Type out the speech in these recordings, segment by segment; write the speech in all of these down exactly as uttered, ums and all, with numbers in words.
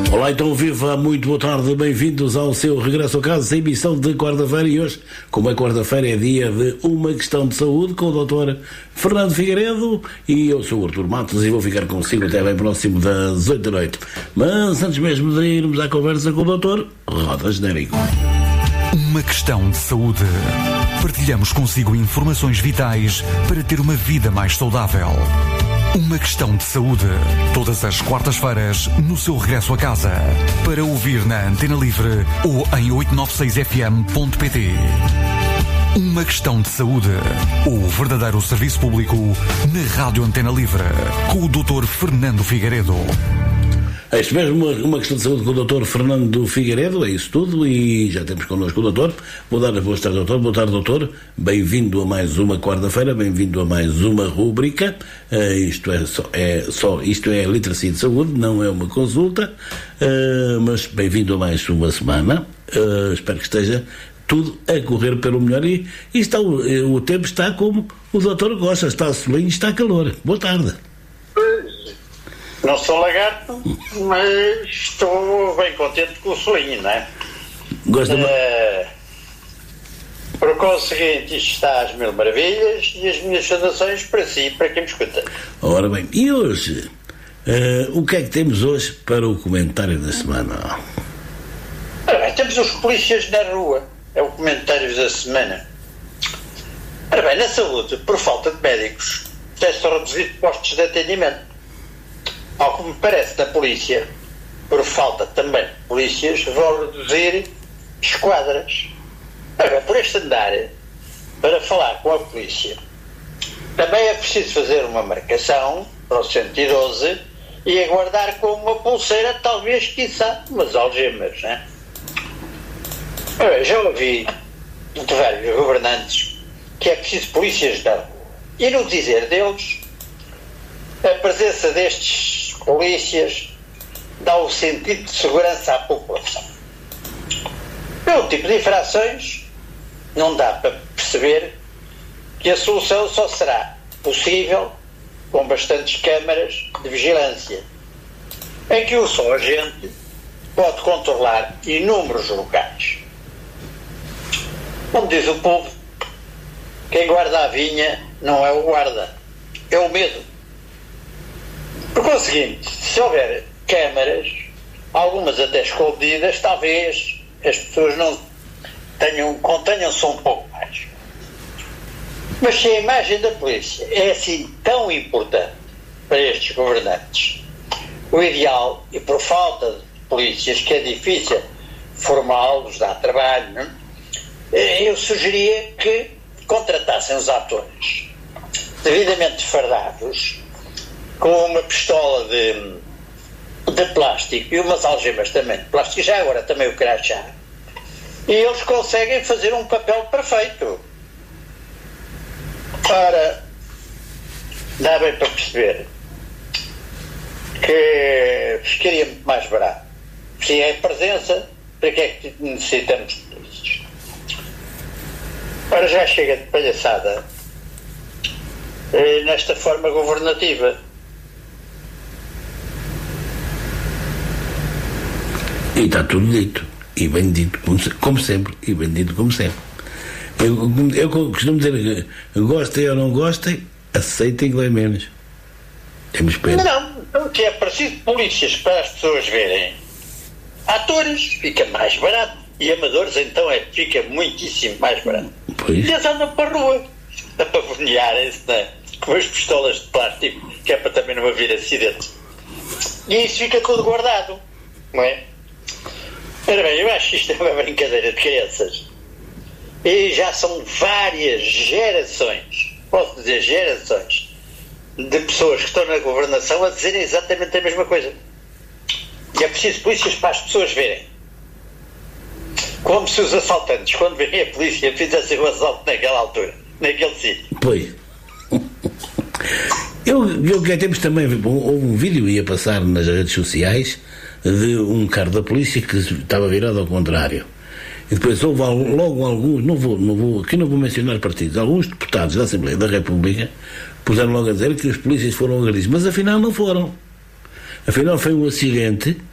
Olá, então viva, muito boa tarde, bem-vindos ao seu regresso a casa, emissão de quarta-feira, e hoje, como é quarta-feira, é dia de Uma Questão de Saúde com o doutor Fernando Figueiredo, e eu sou o Artur Matos e vou ficar consigo até bem próximo das oito da noite. Mas antes mesmo de irmos à conversa com o doutor, roda genérico. Uma Questão de Saúde. Partilhamos consigo informações vitais para ter uma vida mais saudável. Uma Questão de Saúde. Todas as quartas-feiras, no seu regresso a casa. Para ouvir na Antena Livre ou em oito nove seis f m ponto p t. Uma Questão de Saúde. O verdadeiro serviço público na Rádio Antena Livre. Com o doutor Fernando Figueiredo. É isto mesmo, uma, uma questão de saúde com o doutor Fernando Figueiredo, é isso tudo, e já temos connosco o doutor. Vou dar as boas tardes, doutor. Boa tarde, doutor. Bem-vindo a mais uma quarta-feira, bem-vindo a mais uma rúbrica. Uh, isto, é só, é só, isto é literacia de saúde, não é uma consulta, uh, mas bem-vindo a mais uma semana. Uh, espero que esteja tudo a correr pelo melhor, e, e está, o, o tempo está como o doutor gosta, está solinho, está calor. Boa tarde. Não sou lagarto, mas estou bem contente com o solinho, não é? Gosta de... Uh, por conseguinte, isto está às mil maravilhas, e as minhas saudações para si e para quem me escuta. Ora bem, e hoje, uh, o que é que temos hoje para o comentário da semana? Ora bem, temos os polícias na rua, é o comentário da semana. Ora bem, na saúde, por falta de médicos, tem-se reduzido postos de atendimento. Ao que me parece, na polícia, por falta também de polícias, vão reduzir esquadras. Agora, por este andar, para falar com a polícia, também é preciso fazer uma marcação para o cento e doze e aguardar com uma pulseira, talvez, quiçá, umas algemas, não é? Agora, já ouvi de vários governantes que é preciso polícias na rua. E no dizer deles, a presença destes polícias dá o sentido de segurança à população. Pelo tipo de infrações, não dá para perceber que a solução só será possível com bastantes câmaras de vigilância, em que o só agente pode controlar inúmeros locais. Como diz o povo, quem guarda a vinha não é o guarda, é o medo. Por conseguinte, se houver câmaras, algumas até escondidas, talvez as pessoas não tenham, contenham-se um pouco mais. Mas se a imagem da polícia é assim tão importante para estes governantes, o ideal, e por falta de polícias, que é difícil formá-los, dá trabalho, não? Eu sugeria que contratassem os atores devidamente fardados, com uma pistola de, de plástico e umas algemas também de plástico, já agora também o crachá, e eles conseguem fazer um papel perfeito. Ora, dá bem para perceber que ficaria muito mais barato. Se é presença, para que é que necessitamos de polícias? Ora, já chega de palhaçada eh, nesta forma governativa. E está tudo dito, e bem dito, como, como sempre, e bem dito como sempre. Eu, eu costumo dizer que gostem ou não gostem, aceitem que vai menos. Temos pena. Não, o que é preciso polícias para as pessoas verem. Atores fica mais barato, e amadores então é, fica muitíssimo mais barato. Pois. E eles andam para a rua, a pavonharem-se, né, com as pistolas de plástico, que é para também não haver acidentes. E isso fica tudo guardado, não é? Ora bem, eu acho que isto é uma brincadeira de crianças. E já são várias gerações, posso dizer gerações, de pessoas que estão na governação a dizerem exatamente a mesma coisa. E é preciso polícias para as pessoas verem. Como se os assaltantes, quando vêm a polícia, fizessem o assalto naquela altura, naquele sítio. Pois. Eu, eu que há tempos também houve um vídeo ia passar nas redes sociais de um carro da polícia que estava virado ao contrário. E depois houve logo alguns, não vou, não vou, aqui não vou mencionar partidos, alguns deputados da Assembleia da República puseram logo a dizer que os polícias foram agredidos, mas afinal não foram. Afinal foi um acidente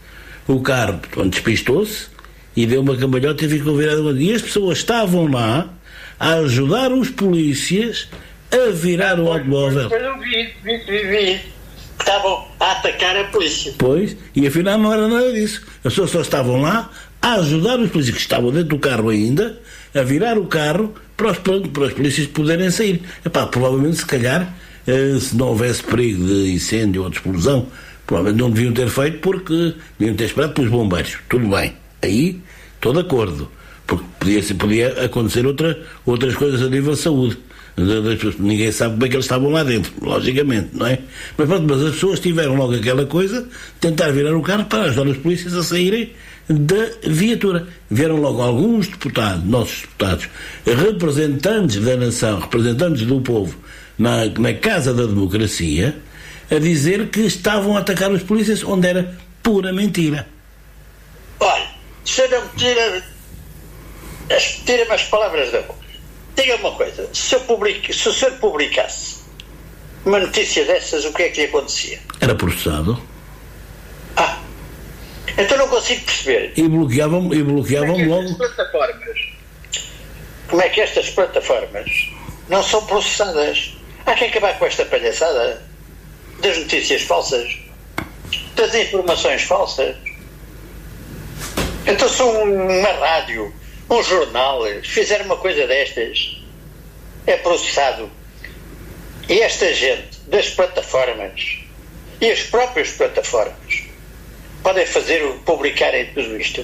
O carro, portanto, despistou-se e deu uma cambalhota e ficou virado. E as pessoas estavam lá a ajudar os polícias a virar o automóvel. Eu vi, vi, vi, vi. Estavam a atacar a polícia. Pois, e afinal não era nada disso. As pessoas só estavam lá a ajudar os polícias que estavam dentro do carro ainda, a virar o carro para os, para os polícias poderem sair. Epá, provavelmente, se calhar, se não houvesse perigo de incêndio ou de explosão, provavelmente não deviam ter feito, porque deviam ter esperado pelos bombeiros. Tudo bem. Aí, estou de acordo. Porque podia, podia acontecer outra, outras coisas a nível de saúde. Ninguém sabe como é que eles estavam lá dentro, logicamente, não é? Mas, pronto, mas as pessoas tiveram logo aquela coisa, tentar virar o carro para ajudar os polícias a saírem da viatura. Vieram logo alguns deputados, nossos deputados, representantes da nação, representantes do povo, na, na Casa da Democracia, a dizer que estavam a atacar os polícias, onde era pura mentira. Olha, se não me tira, tira-me as palavras da boca. Diga uma coisa, se, eu publique, se o senhor publicasse uma notícia dessas, o que é que lhe acontecia? Era processado. Ah, então não consigo perceber. E bloqueavam, e bloqueavam como é logo. Plataformas, como é que estas plataformas não são processadas? Há que acabar com esta palhaçada das notícias falsas, das informações falsas. Então, se uma rádio, um jornal fizer uma coisa destas, é processado. E esta gente das plataformas e as próprias plataformas podem fazer o publicarem tudo isto.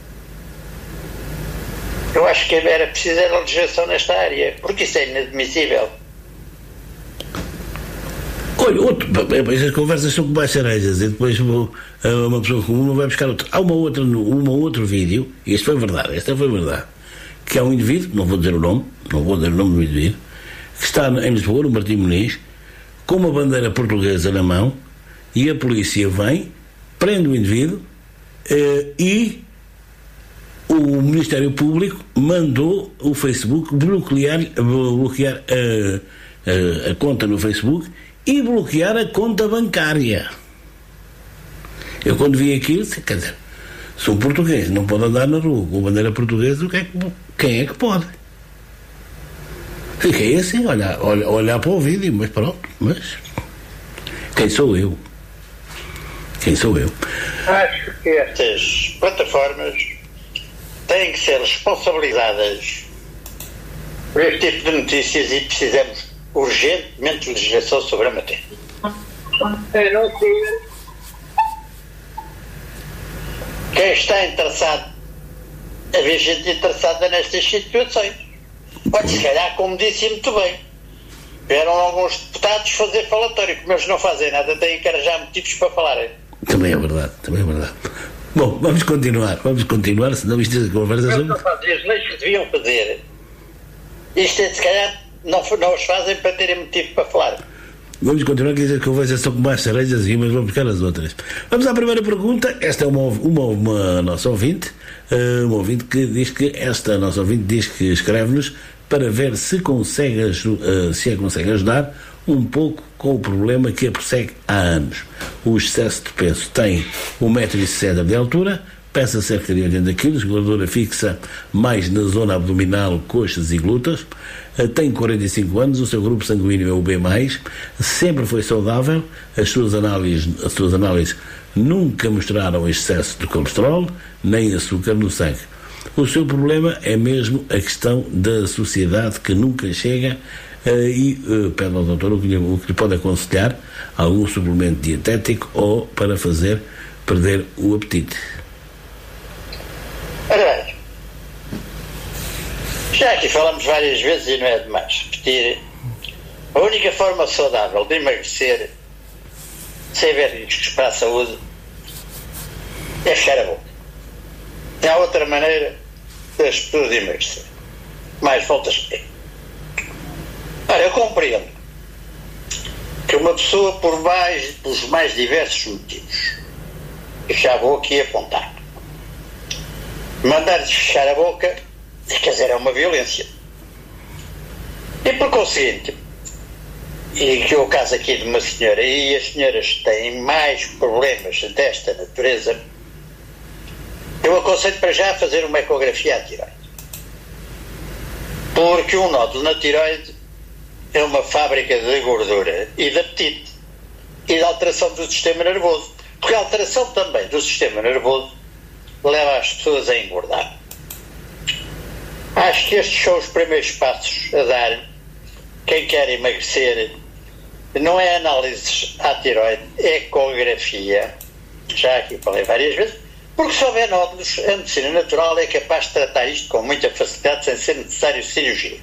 Eu acho que era preciso a legislação nesta área, porque isso é inadmissível. Olha, outro, as conversas são com mais cerejas e depois uma pessoa comum não vai buscar outro. Há uma outra, uma outro vídeo, e isto foi verdade, esta foi verdade, que há um indivíduo, não vou dizer o nome, não vou dizer o nome do indivíduo, que está em Lisboa, no Martim Muniz, com uma bandeira portuguesa na mão, e a polícia vem, prende o indivíduo eh, e o Ministério Público mandou o Facebook bloquear, bloquear a, a, a conta no Facebook e bloquear a conta bancária. Eu, quando vi aquilo, quer dizer, sou português, não pode andar na rua com bandeira portuguesa, o que é que, quem é que pode? Fiquei assim, olhar, olhar, olhar para o vídeo, mas pronto, mas quem sou eu? Quem sou eu? Acho que estas plataformas têm que ser responsabilizadas por este tipo de notícias e precisamos urgentemente de legislação sobre a matéria. Eu não sei. Quem está interessado, a ver gente interessada nestas situações. Pode, se calhar, como disse muito bem, vieram alguns deputados fazer falatório, como eles não fazem nada, têm que arranjar motivos para falarem. Também é verdade, também é verdade. Bom, vamos continuar, vamos continuar, senão isto é conversa sobre... Não fazem as leis que deviam fazer. Isto é, se calhar, não, não os fazem para terem motivo para falar. Vamos continuar, quer dizer que conversa só com mais cerejas e mas vamos buscar as outras. Vamos à primeira pergunta. Esta é uma, uma, uma nossa ouvinte, uh, uma ouvinte que diz que, esta nossa ouvinte diz que escreve-nos para ver se consegue, uh, se a consegue ajudar um pouco com o problema que a persegue há anos. O excesso de peso. Tem um metro e sessenta de altura, pesa cerca de oitenta quilos, gordura fixa mais na zona abdominal, coxas e glúteos, tem quarenta e cinco anos, o seu grupo sanguíneo é o B mais, sempre foi saudável, as suas análises, as suas análises nunca mostraram excesso de colesterol, nem açúcar no sangue. O seu problema é mesmo a questão da sociedade que nunca chega uh, e uh, pede ao doutor o que, lhe, o que lhe pode aconselhar, algum suplemento dietético ou para fazer perder o apetite. Ora bem, já aqui falamos várias vezes e não é demais repetir, a única forma saudável de emagrecer sem haver riscos para a saúde é fechar a boca. Não há outra maneira das pessoas de emagrecer. Mais voltas que tem. Ora, eu compreendo que uma pessoa, por mais, pelos mais diversos motivos, fechar a boca e apontar, mandar-lhes fechar a boca, quer dizer, é uma violência. E por conseguinte, e que é o caso aqui de uma senhora, e as senhoras têm mais problemas desta natureza, Eu aconselho para já a fazer uma ecografia à tiroide. Porque um nódulo na tiroide é uma fábrica de gordura e de apetite e de alteração do sistema nervoso. Porque a alteração também do sistema nervoso leva as pessoas a engordar. Acho que estes são os primeiros passos a dar. Quem quer emagrecer, não é análises à tiroide, é ecografia. Já aqui falei várias vezes. Porque se houver nódulos, a medicina natural é capaz de tratar isto com muita facilidade sem ser necessário cirurgia.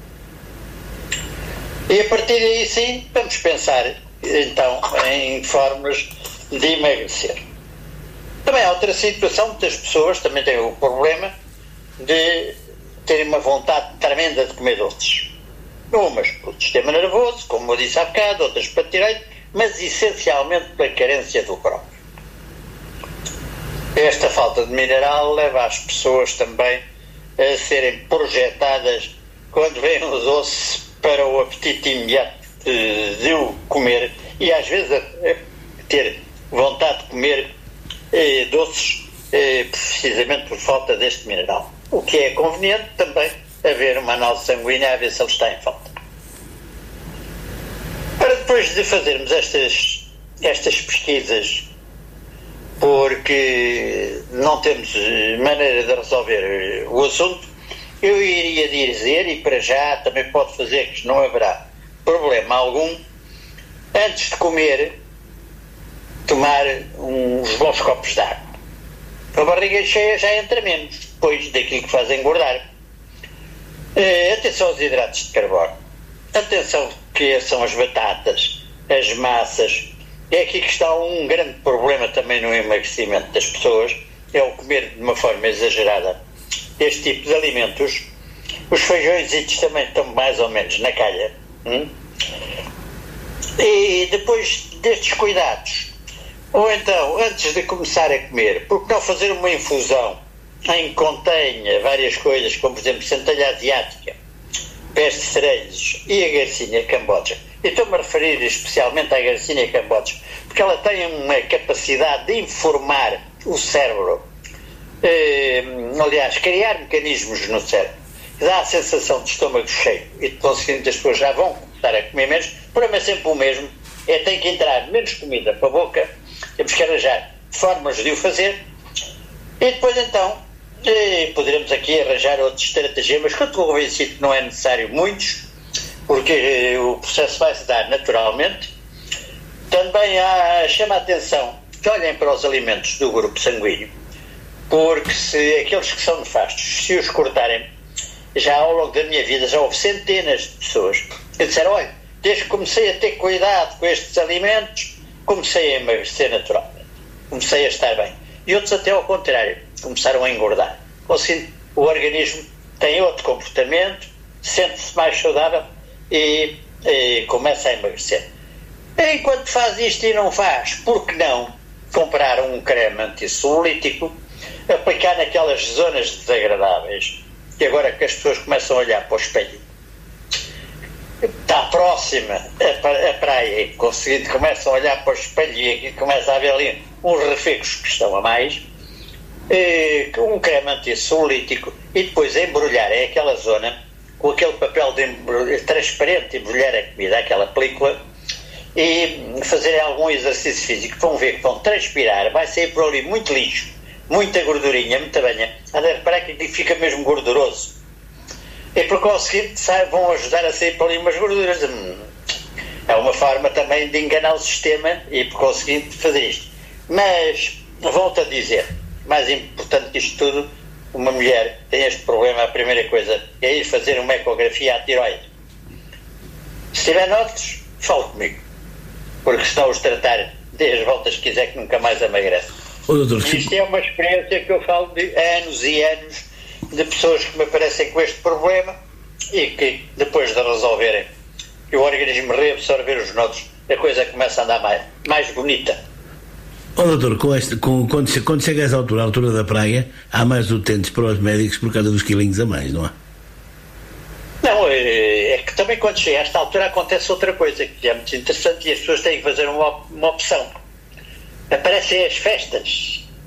E a partir daí sim, vamos pensar então em formas de emagrecer. Também há outra situação, muitas pessoas também têm o problema de terem uma vontade tremenda de comer doces. Umas pelo sistema nervoso, como eu disse há bocado, outras para tiroide, mas essencialmente pela carência do próprio. Esta falta de mineral leva as pessoas também a serem projetadas, quando vem o doce, para o apetite imediato de, de o comer e às vezes a, a ter vontade de comer eh, doces eh, precisamente por falta deste mineral. O que é conveniente também haver uma análise sanguínea a ver se ele está em falta. Para depois de fazermos estas, estas pesquisas, porque não temos maneira de resolver o assunto, eu iria dizer, e para já também pode fazer que não haverá problema algum, antes de comer, tomar uns bons copos de água. A barriga cheia já entra menos, depois daquilo que faz engordar. Uh, atenção aos hidratos de carbono. Atenção que são as batatas, as massas. É aqui que está um grande problema também no emagrecimento das pessoas, é o comer de uma forma exagerada este tipo de alimentos. Os feijões também estão mais ou menos na calha. Hum? E depois destes cuidados, ou então, antes de começar a comer, por que não fazer uma infusão em que contenha várias coisas, como por exemplo centelha asiática, pés de cerejas e a garcinha camboja. E estou-me a referir especialmente à garcinha camboja, porque ela tem uma capacidade de informar o cérebro, eh, aliás, criar mecanismos no cérebro, que dá a sensação de estômago cheio, e de conseguinte as pessoas já vão começar a comer menos. O problema é sempre o mesmo, é que tem que entrar menos comida para a boca, temos que arranjar formas de o fazer, e depois então eh, poderemos aqui arranjar outros estratagemas, que eu estou convencido que não é necessário muitos, porque eh, o processo vai se dar naturalmente. Também há, chama a atenção que olhem para os alimentos do grupo sanguíneo, porque se aqueles que são nefastos, se os cortarem, já ao longo da minha vida já houve centenas de pessoas que disseram: olha, desde que comecei a ter cuidado com estes alimentos, comecei a emagrecer naturalmente, comecei a estar bem. E outros até ao contrário, começaram a engordar. Ou seja, o organismo tem outro comportamento, sente-se mais saudável e, e começa a emagrecer. Enquanto faz isto e não faz, por que não comprar um creme antissolítico, aplicar naquelas zonas desagradáveis, e agora que as pessoas começam a olhar para o espelho, está próxima a praia, e conseguindo começam a olhar para o espelho e aqui começa a haver ali uns refegos que estão a mais, um creme antissolítico, e depois embrulhar é aquela zona com aquele papel de embrulhar, transparente, embrulhar a comida, aquela película, e fazer algum exercício físico. Vão ver que vão transpirar, vai sair por ali muito lixo, muita gordurinha, muita banha. A reparar que fica mesmo gorduroso. E por conseguinte vão ajudar a sair por ali umas gorduras. É uma forma também de enganar o sistema e por conseguinte fazer isto. Mas, volto a dizer, mais importante que isto tudo, uma mulher tem este problema, a primeira coisa é ir fazer uma ecografia à tiroide. Se tiver nódulos, fale comigo, porque se não os tratar, dê as voltas que quiser, que nunca mais emagrece. Oh, doutor, isto é uma experiência que eu falo de anos e anos, de pessoas que me aparecem com este problema e que depois de resolverem que o organismo reabsorver os nódulos, a coisa começa a andar mais, mais bonita. Oh, doutor, com este, com, quando, quando chega a essa altura, a altura da praia, há mais utentes para os médicos por causa dos quilinhos a mais, não há? Não, é, é que também quando chega a esta altura acontece outra coisa que é muito interessante, e as pessoas têm que fazer uma, uma opção. Aparecem as festas,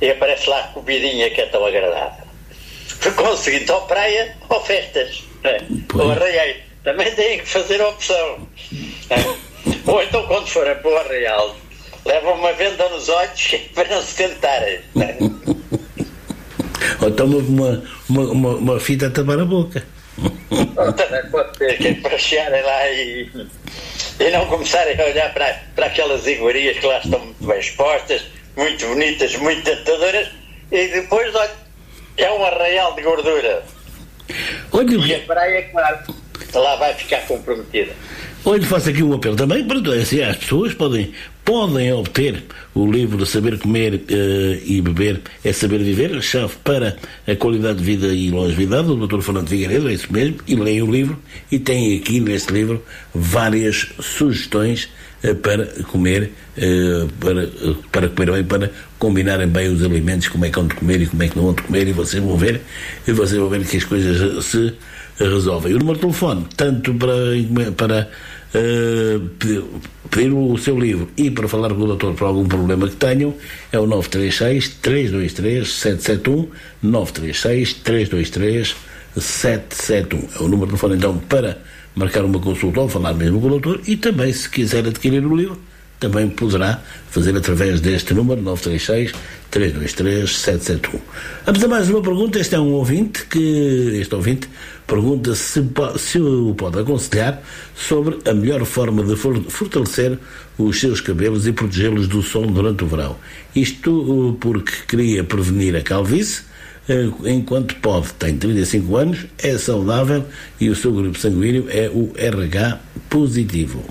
e aparece lá a comidinha que é tão agradável. Conseguindo ou praia ou festas, não é? Ou arraial. Também têm que fazer a opção. É? Ou então, quando forem para o arraial, levam uma venda nos olhos para não se tentarem. É? Ou então uma, uma, uma, uma fita a tapar a boca. Ou também pode ter que é para chegarem lá e, e não começarem a olhar para, para aquelas iguarias que lá estão muito bem expostas, muito bonitas, muito tentadoras, e depois, olha, é um arraial de gordura. Olha, e a praia, claro, lá vai ficar comprometida. Olha, faço aqui um apelo também, para assim, as pessoas podem, podem obter o livro Saber Comer uh, e Beber é Saber Viver, a chave para a qualidade de vida e longevidade, do doutor Fernando Figueiredo, é isso mesmo, e leem o livro, e tem aqui neste livro várias sugestões uh, para comer, uh, para, uh, para comer bem, para combinarem bem os alimentos, como é que vão de comer e como é que não vão de comer, e vocês vão ver, e vocês vão ver que as coisas se resolvem. O número de telefone, tanto para, para uh, pedir o seu livro e para falar com o doutor por algum problema que tenham, é o nove três seis, três dois três, sete sete um, nove três seis, três dois três, sete sete um. É o número de telefone, então, para marcar uma consulta ou falar mesmo com o doutor, e também, se quiser adquirir o livro, também poderá fazer através deste número, nove três seis, três dois três, sete sete um. Vamos a mais uma pergunta. Este é um ouvinte que, este ouvinte pergunta se, se o pode aconselhar sobre a melhor forma de fortalecer os seus cabelos e protegê-los do sol durante o verão. Isto porque queria prevenir a calvície, enquanto pode, tem trinta e cinco anos, é saudável e o seu grupo sanguíneo é o R H positivo.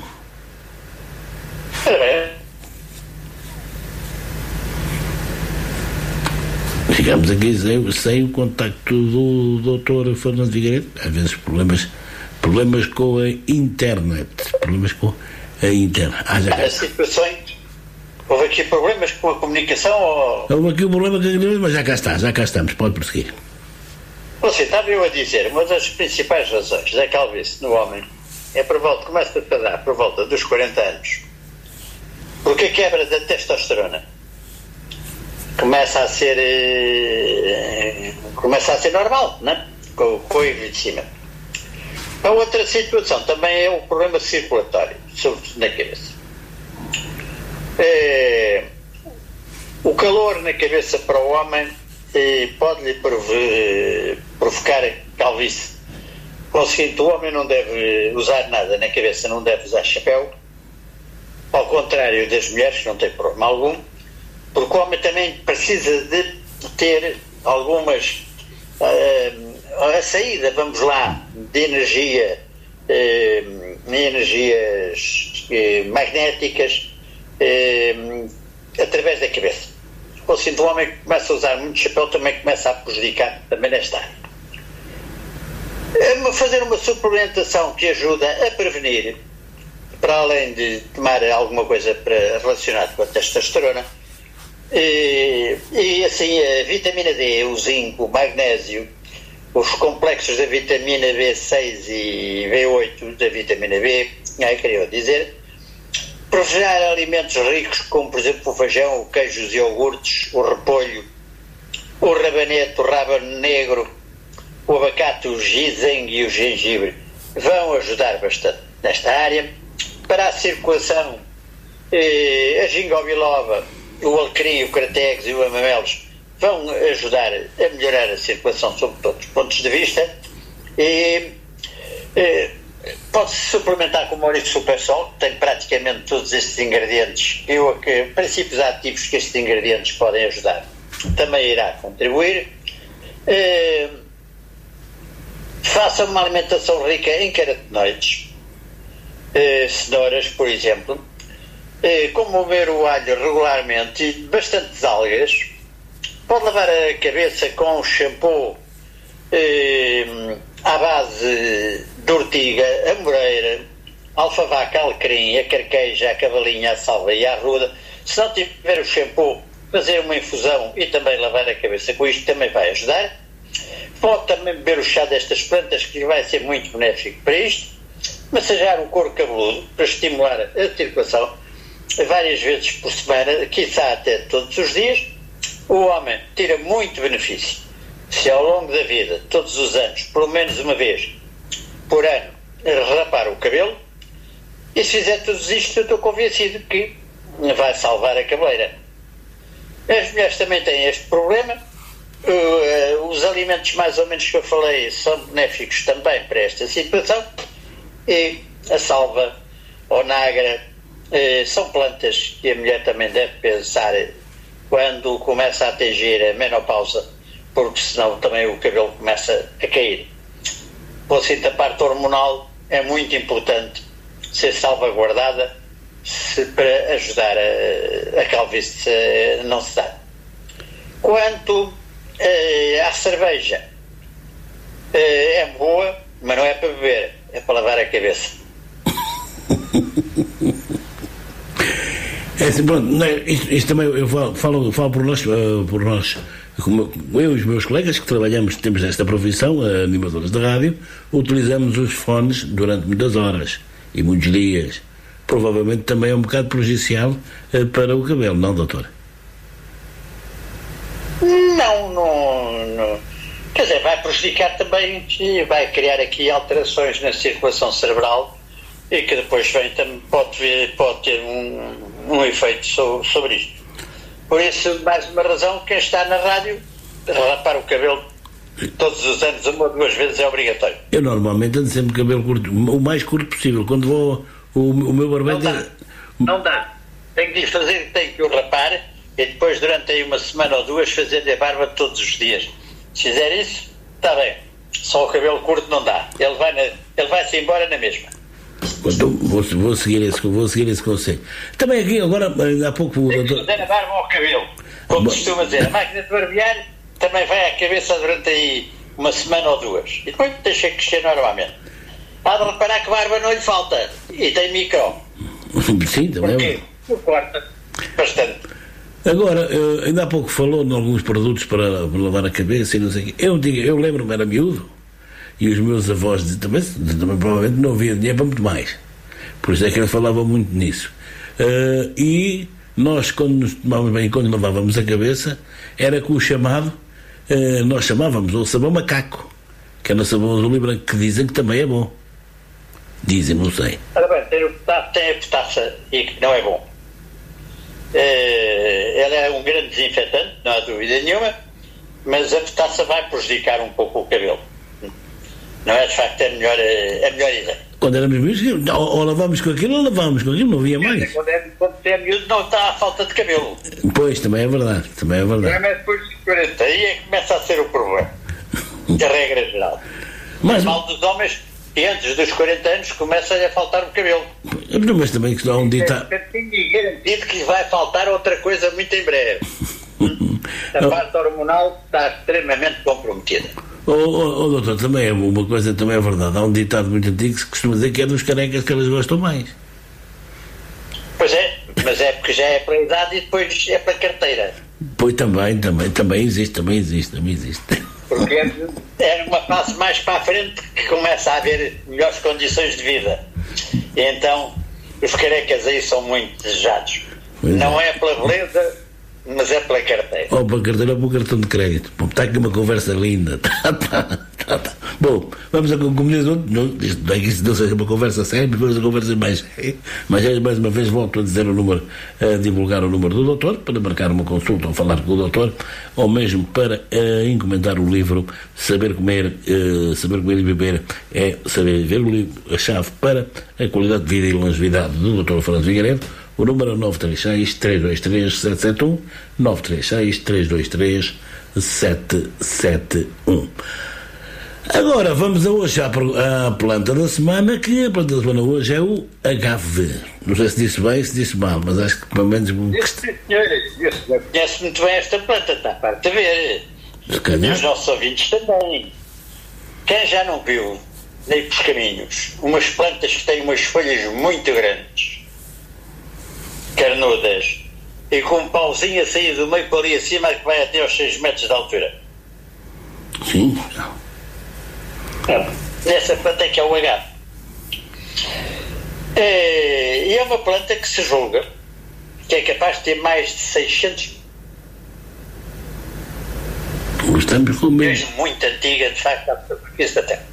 Ficamos aqui sem, sem o contacto do doutor Fernando Figueiredo. Às vezes problemas, problemas com a internet. Problemas com a internet. Ah, já As situações. Houve aqui problemas com a comunicação ou... Houve aqui um problema com a comunicação, mas já cá está, já cá estamos. Pode prosseguir. Você estava eu a dizer, uma das principais razões da calvície no homem é por volta, começa a dar por volta dos quarenta anos. Porque a quebra da testosterona começa a ser eh, começa a ser normal, né? com, com o envelhecimento. A outra situação também é o problema circulatório, sobretudo na cabeça. Eh, o calor na cabeça para o homem eh, pode-lhe prove, provocar calvície. Conseguinte, o homem não deve usar nada na cabeça, não deve usar chapéu, ao contrário das mulheres, que não tem problema algum, porque o homem também precisa de ter algumas uh, a saída, vamos lá, de energia uh, energias uh, magnéticas uh, através da cabeça. Ou seja, o homem que começa a usar muito chapéu também começa a prejudicar também nesta área. Uh, fazer uma suplementação que ajuda a prevenir, para além de tomar alguma coisa para, relacionada com a testosterona, E, e assim a vitamina D, o zinco, o magnésio, os complexos da vitamina B seis e B oito da vitamina B, é, queria dizer, privilegiar alimentos ricos como por exemplo o feijão, o queijo, os iogurtes, o repolho, o rabanete, o rábano negro, o abacate, o ginseng e o gengibre vão ajudar bastante nesta área. Para a circulação, eh, a ginkgo biloba, o alecrim, o cratex e o amamelos vão ajudar a melhorar a circulação sob todos os pontos de vista. E, e pode-se suplementar com o Maurício Supersol, que tem praticamente todos estes ingredientes e os princípios ativos que estes ingredientes podem ajudar. Também irá contribuir. E, faça uma alimentação rica em carotenoides, e, cenouras, por exemplo. Comer o alho regularmente e bastantes algas. Pode lavar a cabeça com shampoo eh, à base de ortiga, a moreira, alfavaca, alecrim, a carqueja, a cavalinha, a salva e a arruda. Se não tiver o shampoo, fazer uma infusão e também lavar a cabeça com isto também vai ajudar. Pode também beber o chá destas plantas, que vai ser muito benéfico para isto. Massajar o couro cabeludo para estimular a circulação várias vezes por semana, quiçá até todos os dias. O homem tira muito benefício se ao longo da vida, todos os anos, pelo menos uma vez por ano, rapar o cabelo, e se fizer tudo isto, eu estou convencido que vai salvar a cabeleira. As mulheres também têm este problema. Uh, os alimentos mais ou menos que eu falei são benéficos também para esta situação, e a salva ou nagra uh, são plantas que a mulher também deve pensar quando começa a atingir a menopausa, porque senão também o cabelo começa a cair. Por assim, a parte hormonal é muito importante ser salvaguardada se, para ajudar a, a calvície a não se dar. Quanto Uh, a cerveja uh, é boa, mas não é para beber, é para lavar a cabeça. É assim, pronto, não é, isto, isto também eu falo, falo, falo por nós, uh, por nós como eu e os meus colegas que trabalhamos, temos esta profissão, uh, animadores de rádio, utilizamos os fones durante muitas horas e muitos dias. Provavelmente também é um bocado prejudicial uh, para o cabelo, não, doutor? Não, não, não. Quer dizer, vai prejudicar também e vai criar aqui alterações na circulação cerebral e que depois vem, também pode, ver, pode ter um, um efeito sobre, sobre isto. Por isso, mais uma razão, quem está na rádio, rapar o cabelo todos os anos, uma ou duas vezes, é obrigatório. Eu normalmente ando sempre cabelo curto, o mais curto possível. Quando vou, o, o meu barbeiro... Não dá, não dá. Tenho de fazer, tenho que o rapar, e depois durante aí uma semana ou duas fazer a barba todos os dias. Se fizer isso, está bem. Só o cabelo curto não dá. Ele vai, na, ele vai-se embora na mesma. Então, vou, vou, seguir esse, vou seguir esse conselho. Também aqui agora, há pouco... Tem que fazer a barba ao cabelo. Como Bom. costuma dizer, a máquina de barbear também vai à cabeça durante aí uma semana ou duas. E depois deixa crescer normalmente. Há de reparar que a barba não lhe falta. E tem micro. Sim, também Porquê? é. Corta bastante. Agora, ainda há pouco falou de alguns produtos para, para lavar a cabeça e não sei o quê. Eu, digo, eu lembro-me, era miúdo, e os meus avós diziam, também, também provavelmente não havia dinheiro para muito mais. Por isso é que eles falavam muito nisso. Uh, e nós, quando nos tomávamos bem, quando lavávamos a cabeça, era com o chamado, uh, nós chamávamos o sabão macaco, que é no sabão azul e branco, que dizem que também é bom. Dizem, não sei. Ora bem, tem, o, tem a potassa e que não é bom. Uh, ela é um grande desinfetante, não há dúvida nenhuma, mas a potassa vai prejudicar um pouco o cabelo. Não é de facto a melhor, a melhor ideia. Quando éramos miúdos, ou, ou lavávamos com aquilo ou lavávamos com aquilo, não havia mais. Quando é, quando é miúdo não está a falta de cabelo. Pois, também é verdade, também é verdade. Mas depois dos quarenta, aí é que começa a ser o problema. A regra geral. Mas, mal dos homens, e antes dos quarenta anos começa a faltar o cabelo. Mas também que não um ditado. Tenho garantido que vai faltar outra coisa muito em breve. A parte hormonal está extremamente comprometida. Oh, oh, oh, doutor, também é uma coisa, também é verdade. Há um ditado muito antigo que se costuma dizer que é dos carecas que eles gostam mais. Pois é, mas é porque já é para a idade e depois é para a carteira. Pois também, também, também existe, também existe, também existe. Porque é, é numa fase mais para a frente que começa a haver melhores condições de vida. E então os carecas aí são muito desejados. Pois não é. é pela beleza, mas é pela carteira. Ou pela carteira ou pelo cartão de crédito. Bom, está aqui uma conversa linda. Tá, tá, tá, tá. Bom, vamos a concluir. Não, isto não é que isso não seja uma conversa séria, mas vamos a conversas mais Mas mais uma vez volto a dizer o número, a divulgar o número do doutor, para marcar uma consulta ou falar com o doutor, ou mesmo para uh, encomendar o livro Saber Comer, uh, Saber Comer e Beber é Saber Viver, o livro, a chave para a qualidade de vida e longevidade do doutor Fernando Figueiredo. O número é nove três seis, três dois três, sete sete um, nove três seis, três dois três, sete sete um. Agora vamos a hoje à, à planta da semana, que a planta da semana hoje é o agave. Não sei se disse bem, se disse mal, mas acho que pelo menos... Eu conheço muito bem esta planta, está para te ver. E os nossos ouvintes também. Quem já não viu, nem pelos caminhos, umas plantas que têm umas folhas muito grandes, carnudas, e com um pauzinho a sair do meio para ali acima que vai até aos seis metros de altura. Sim. Essa planta é que é o agave. É, e é uma planta que se julga que é capaz de ter mais de seiscentos Estamos com desde muito antiga, de facto, a superfície da Terra.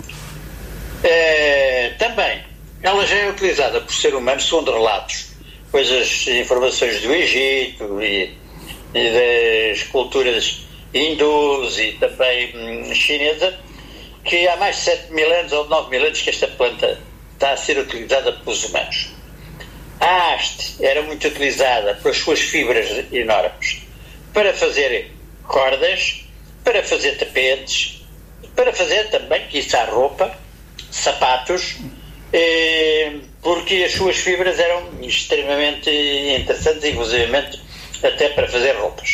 É, também, ela já é utilizada por ser humano, segundo relatos, pois as informações do Egito e, e das culturas hindus e também hum, chinesa, que há mais de sete mil anos ou nove mil anos que esta planta está a ser utilizada pelos humanos. A haste era muito utilizada pelas suas fibras enormes para fazer cordas, para fazer tapetes, para fazer também, quiçá, roupa, sapatos, eh, porque as suas fibras eram extremamente interessantes, inclusivamente até para fazer roupas.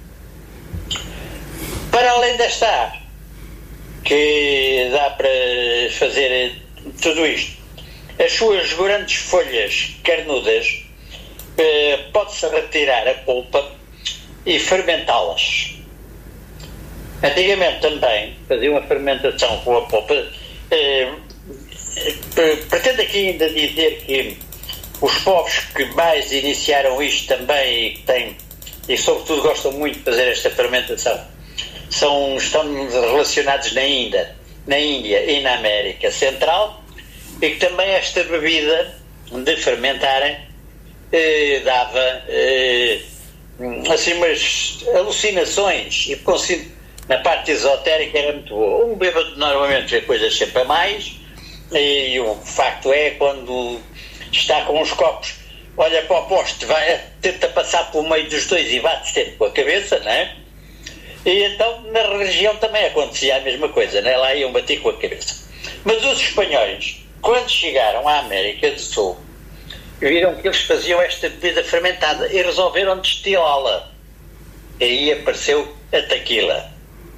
Para além desta árvore, que dá para fazer tudo isto, as suas grandes folhas carnudas, eh, pode-se retirar a polpa e fermentá-las. Antigamente também faziam a fermentação com a polpa. Eh, pretendo aqui ainda dizer que os povos que mais iniciaram isto também e que têm, e sobretudo gostam muito de fazer esta fermentação, são, estão relacionados na Índia, na Índia e na América Central, e que também esta bebida de fermentarem eh, dava eh, assim umas alucinações, e na parte esotérica era muito boa. Um bêbado normalmente vê coisas sempre a mais, e o facto é, quando está com os copos, olha para o poste, vai, tenta passar pelo meio dos dois e bate sempre com a cabeça, não é? E então na região também acontecia a mesma coisa, não é? Lá iam bater com a cabeça. Mas os espanhóis, quando chegaram à América do Sul, viram que eles faziam esta bebida fermentada e resolveram destilá-la. E aí apareceu a tequila.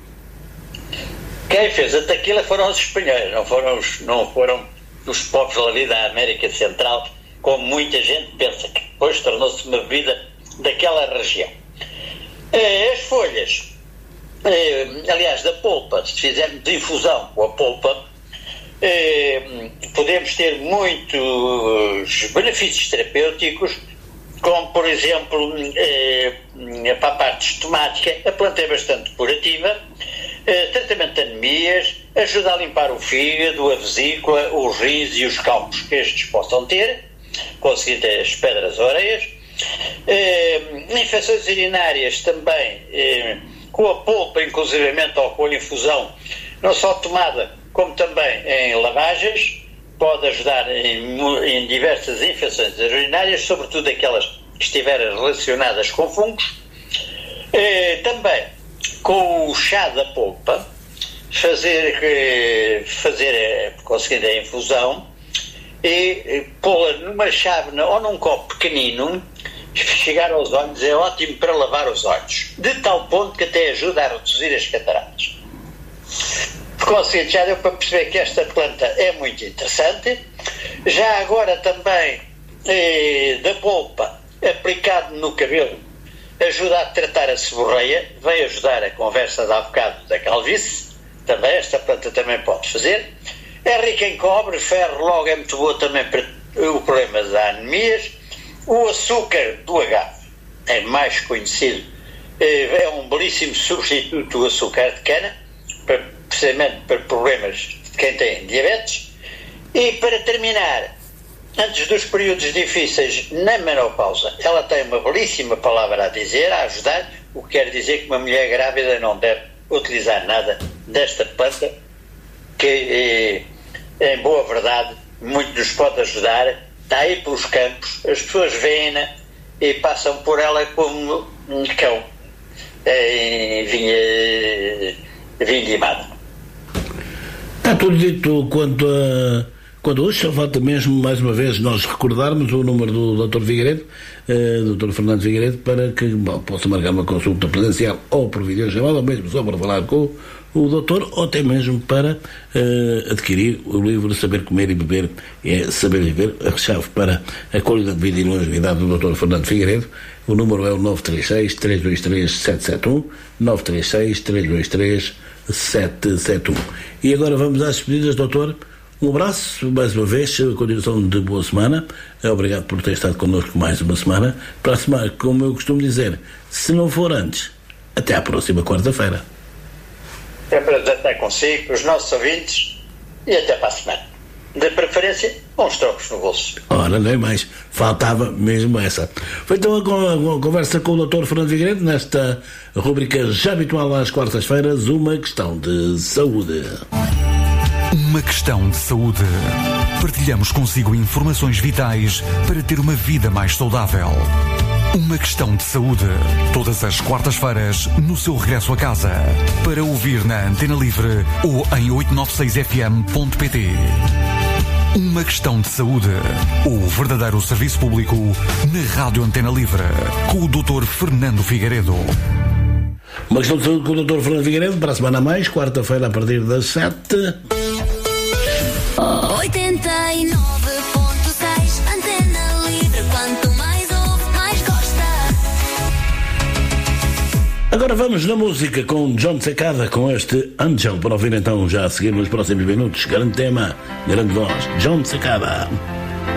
Quem fez a tequila foram os espanhóis, não foram os, não foram os povos ali da América Central, como muita gente pensa, que depois tornou-se uma bebida daquela região. As folhas, aliás, da polpa, se fizermos infusão com a polpa, podemos ter muitos benefícios terapêuticos, como, por exemplo, para a parte estomática, a planta é bastante curativa, tratamento de anemias, ajuda a limpar o fígado, a vesícula, os rins e os cálculos que estes possam ter, conseguindo as pedras orelhas, infecções urinárias também, com a polpa, inclusivamente, ou com a infusão, não só tomada, como também em lavagens, pode ajudar em, em diversas infecções urinárias, sobretudo aquelas que estiverem relacionadas com fungos. Eh, também com o chá da polpa, fazer, fazer conseguir a infusão e pô-la numa chávena ou num copo pequenino, chegar aos olhos, é ótimo para lavar os olhos, de tal ponto que até ajuda a reduzir as cataratas. Conseguinte, já deu para perceber que esta planta é muito interessante. Já agora também eh, da polpa, aplicado no cabelo, ajuda a tratar a seborreia, vem ajudar a conversa de há bocado da calvície, também esta planta também pode fazer. É rica em cobre, ferro, logo é muito boa também para o problema das anemias. O açúcar do agave é mais conhecido, eh, é um belíssimo substituto do açúcar de cana, para precisamente para problemas de quem tem diabetes. E para terminar, antes dos períodos difíceis na menopausa, ela tem uma belíssima palavra a dizer, a ajudar, o que quer dizer que uma mulher grávida não deve utilizar nada desta planta, que em boa verdade muito nos pode ajudar. Está aí pelos campos, as pessoas veem-na e passam por ela como um cão em vinha vindimada. Está tudo dito quanto a, quanto a hoje, só falta mesmo mais uma vez nós recordarmos o número do doutor Figueiredo, uh, doutor Fernando Figueiredo, para que bom, possa marcar uma consulta presencial ou por videochamada, ou mesmo só para falar com o, o doutor, ou até mesmo para uh, adquirir o livro Saber Comer e Beber é Saber Viver, a chave para a qualidade de vida e longevidade do doutor Fernando Figueiredo. O número é o nove três seis, três dois três, sete sete um, nove três seis, três dois três, sete sete um. E agora vamos às despedidas, doutor. Um abraço, mais uma vez, continuação de boa semana. Obrigado por ter estado connosco mais uma semana. Para a semana, como eu costumo dizer, se não for antes, até à próxima quarta-feira. É para estar consigo, com os nossos ouvintes, e até para a semana. De preferência, com os trocos no bolso. Ora, nem mais. Faltava mesmo essa. Foi então a, a, a conversa com o doutor Fernando Figueiredo, nesta rubrica já habitual às quartas-feiras, uma questão de saúde. Uma questão de saúde. Partilhamos consigo informações vitais para ter uma vida mais saudável. Uma questão de saúde. Todas as quartas-feiras, no seu regresso a casa. Para ouvir na Antena Livre ou em oito nove seis f m ponto p t. Uma questão de saúde. O verdadeiro serviço público na Rádio Antena Livre. Com o doutor Fernando Figueiredo. Uma questão de saúde com o doutor Fernando Figueiredo. Para a semana a mais, quarta-feira a partir das sete. oitenta e nove ponto seis Antena Livre. Quanto mais ouve, mais gosta. Agora vamos na música com John Secada, com este Angel, para ouvir então já a seguir nos próximos minutos. Grande tema, grande voz, John Secada.